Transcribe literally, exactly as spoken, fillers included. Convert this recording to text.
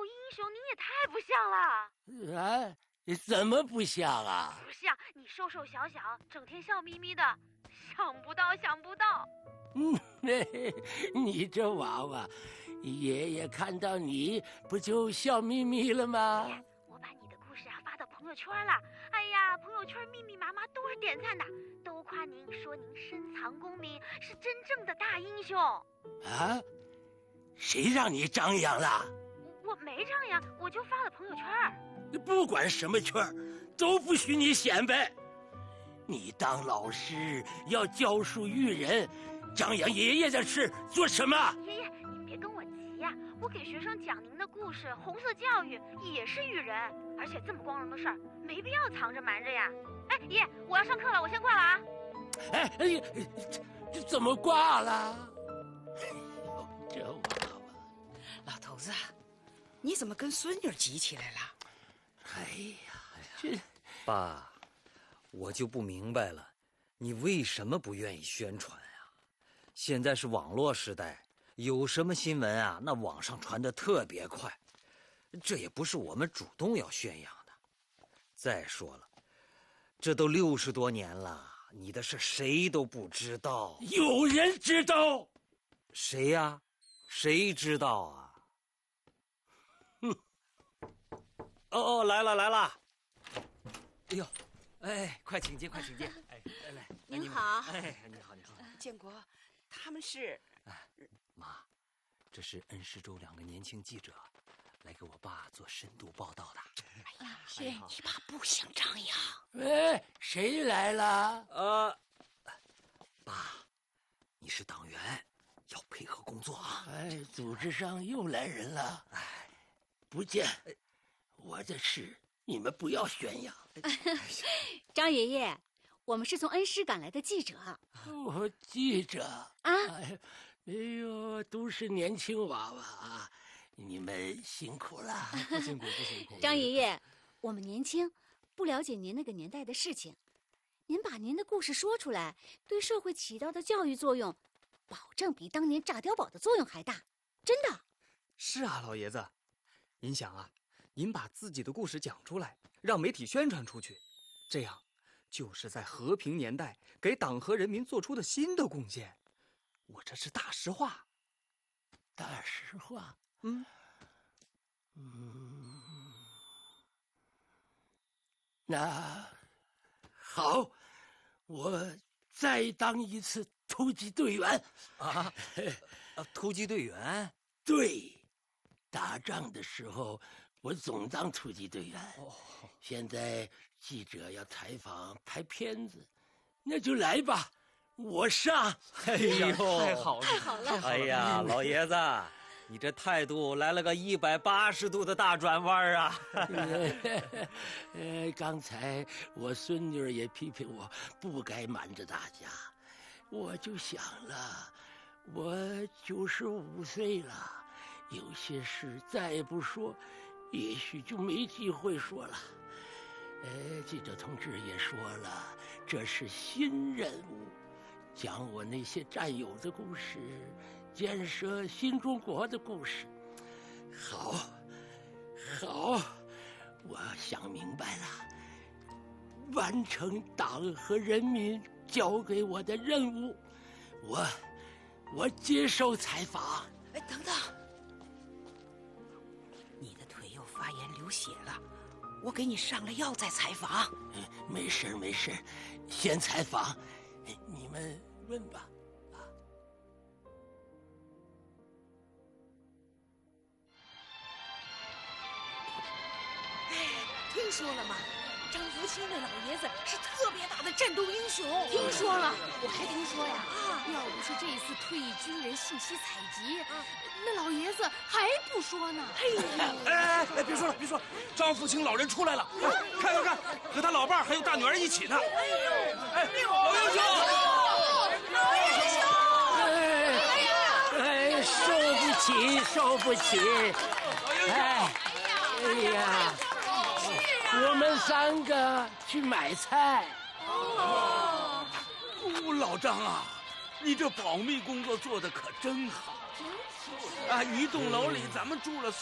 英雄，您也太不像了。 啊，怎么不像啊？ 不像，你瘦瘦小小，整天笑眯眯的，想不到，想不到。 嗯，你这娃娃，爷爷看到你不就笑眯眯了吗？ 我把你的故事啊发到朋友圈了，哎呀，朋友圈密密麻麻都是点赞的，都夸您，说您深藏功名，是真正的大英雄。 啊？谁让你张扬了？ 我没张扬，我就发了朋友圈。 不管什么圈都不许你显摆。你当老师要教书育人，张扬爷爷的事做什么？ 爷爷，您别跟我急呀、啊，我给学生讲您的故事《红色教育》也是育人，而且这么光荣的事儿，没必要藏着瞒着呀。哎，爷，我要上课了，我先挂了啊。 哎哎，这这怎么挂了？哎呦，这娃娃， 老头子，你怎么跟孙女急起来了？ 哎呀，这爸，我就不明白了，你为什么不愿意宣传啊？现在是网络时代，有什么新闻啊，那网上传得特别快，这也不是我们主动要宣扬的。再说了，这都六十多年了，你的事谁都不知道。 有人知道？ 谁呀、啊？谁知道啊？哼！哦哦，来了来了！哎呦，哎，快请进，快请进！哎，来来， 您好。 哎，你好你好。 建国，他们是…… 哎，妈，这是恩施州两个年轻记者，来给我爸做深度报道的。 哎呀，是你爸不想张扬。 哎，谁来了？ 呃，爸，你是党员，要配合工作啊。 哎，组织上又来人了。哎，不见。我的事你们不要宣扬。 张爷爷，我们是从恩施赶来的记者。 我、哦、记者啊！ 哎，哎呦，都是年轻娃娃啊，你们辛苦了。 不辛苦不辛苦。 张爷爷，我们年轻，不了解您那个年代的事情，您把您的故事说出来，对社会起到的教育作用，保证比当年炸碉堡的作用还大，真的。 是啊，老爷子，您想啊，您把自己的故事讲出来，让媒体宣传出去，这样就是在和平年代给党和人民做出的新的贡献。我这是大实话。 大实话？ 嗯嗯，那好，我再当一次突击队员啊！啊，突击队员？ 对，打仗的时候我总当突击队员。 哦， 现在记者要采访拍片子，那就来吧，我上。 哎呦， 太好了， 太好了！ 哎呀，老爷子，你这态度来了个一百八十度的大转弯啊！ 呃，刚才我孙女也批评我不该瞒着大家，我就想了，我九十五岁了，有些事再不说，也许就没机会说了。呃，记者同志也说了，这是新任务，讲我那些战友的故事，建设新中国的故事。好，好，我想明白了，完成党和人民交给我的任务，我我接受采访。 哎，等等，你的腿又发炎流血了，我给你上了药再采访。 没事没事，先采访，你们问吧。 哎，听说了吗？张福清那老爷子是特别大的战斗英雄。 听说了，我还听说呀，啊，要不是这次退役军人信息采集，啊，那老爷子还不说呢。 哎呦， 哎哎哎，别说了别说了，张福清老人出来了，看看看，和他老伴儿还有大女儿一起呢。 哎呦， 哎，老英雄， 老英雄， 哎呀，哎，受不起，受不起，哎，哎呀。我们三个去买菜。 哦，老张啊，你这保密工作做得可真好。真是啊，一栋楼里咱们住了